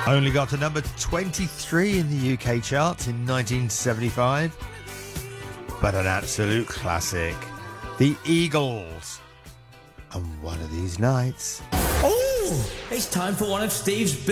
Only got to number 23 in the UK charts in 1975. But an absolute classic. The Eagles. And One of These Nights. Oh, it's time for one of Steve's